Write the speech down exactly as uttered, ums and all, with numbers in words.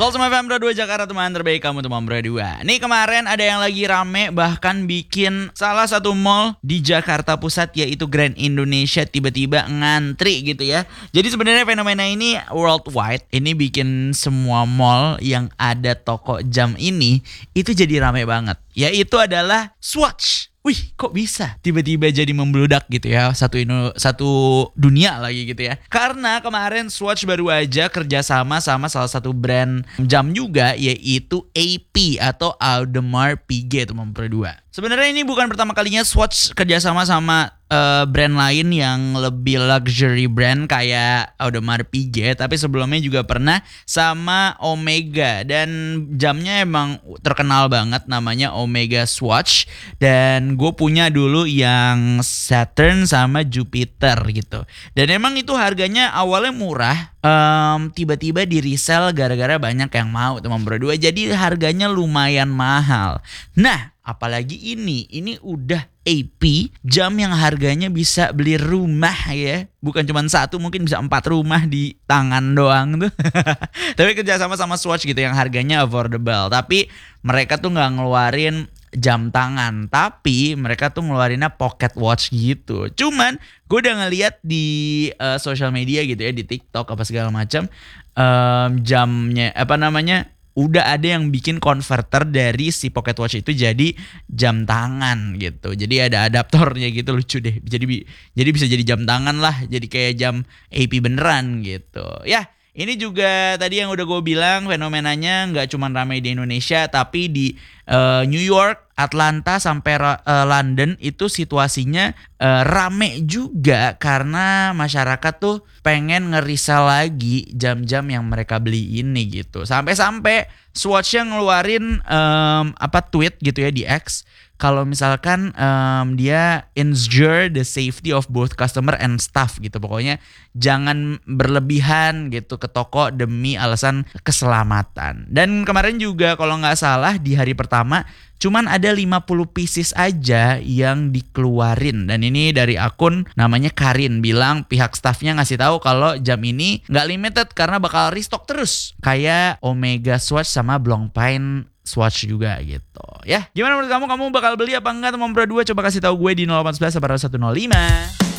Soal Semua F M dua Jakarta, teman terbaik kamu teman dua. Nih kemarin ada yang lagi rame bahkan bikin salah satu mall di Jakarta Pusat yaitu Grand Indonesia tiba-tiba ngantri gitu ya. Jadi sebenarnya fenomena ini worldwide. Ini bikin semua mall yang ada toko jam ini itu jadi rame banget. Yaitu adalah Swatch. Wih, kok bisa tiba-tiba jadi membludak gitu ya, satu ino, satu dunia lagi gitu ya. Karena kemarin Swatch baru aja kerjasama sama salah satu brand jam juga, yaitu A P atau Audemars Piguet teman berdua. Sebenarnya ini bukan pertama kalinya Swatch kerjasama sama uh, brand lain yang lebih luxury brand kayak Audemars Piguet, tapi sebelumnya juga pernah sama Omega dan jamnya emang terkenal banget namanya Omega Swatch, dan gue punya dulu yang Saturn sama Jupiter gitu. Dan emang itu harganya awalnya murah, um, tiba-tiba di resell gara-gara banyak yang mau teman berdua, jadi harganya lumayan mahal. Nah, apalagi ini, ini udah A P, jam yang harganya bisa beli rumah ya. Bukan cuma satu, mungkin bisa empat rumah di tangan doang tuh. Tapi kerjasama sama Swatch gitu yang harganya affordable. Tapi mereka tuh gak ngeluarin jam tangan, tapi mereka tuh ngeluarinnya pocket watch gitu. Cuman gue udah ngeliat di uh, social media gitu ya, di TikTok apa segala macam, um, jamnya apa namanya udah ada yang bikin converter dari si pocket watch itu jadi jam tangan gitu. Jadi ada adaptornya gitu, lucu deh. Jadi jadi bisa jadi jam tangan lah, jadi kayak jam A P beneran gitu. Ya, ini juga tadi yang udah gue bilang fenomenanya nggak cuma ramai di Indonesia, tapi di uh, New York, Atlanta sampai uh, London itu situasinya uh, rame juga karena masyarakat tuh pengen ngerisal lagi jam-jam yang mereka beli ini gitu. Sampai-sampai Swatch yang ngeluarin um, apa tweet gitu ya di X, kalau misalkan um, dia ensure the safety of both customer and staff gitu. Pokoknya jangan berlebihan gitu ke toko demi alasan keselamatan. Dan kemarin juga kalau nggak salah di hari pertama cuman ada lima puluh pieces aja yang dikeluarin. Dan ini dari akun namanya Karin bilang pihak staffnya ngasih tahu kalau jam ini nggak limited karena bakal restock terus. Kayak Omega Swatch sama Blancpain Swatch juga gitu ya. Gimana menurut kamu? Kamu bakal beli apa enggak teman berdua? Coba kasih tahu gue di nol delapan satu satu satu nol lima.